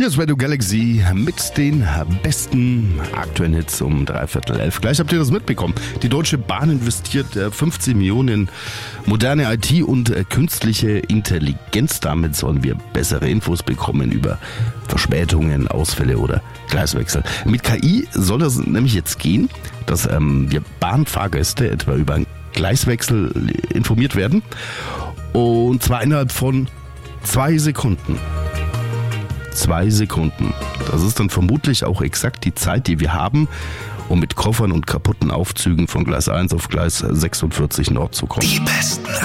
Hier ist Radio Galaxy mit den besten aktuellen Hits um 11:15. Gleich habt ihr das mitbekommen. Die Deutsche Bahn investiert 15 Millionen in moderne IT und künstliche Intelligenz. Damit sollen wir bessere Infos bekommen über Verspätungen, Ausfälle oder Gleiswechsel. Mit KI soll das nämlich jetzt gehen, dass wir Bahnfahrgäste etwa über einen Gleiswechsel informiert werden. Und zwar innerhalb von 2 Sekunden. 2 Sekunden. Das ist dann vermutlich auch exakt die Zeit, die wir haben, um mit Koffern und kaputten Aufzügen von Gleis 1 auf Gleis 46 Nord zu kommen. Die besten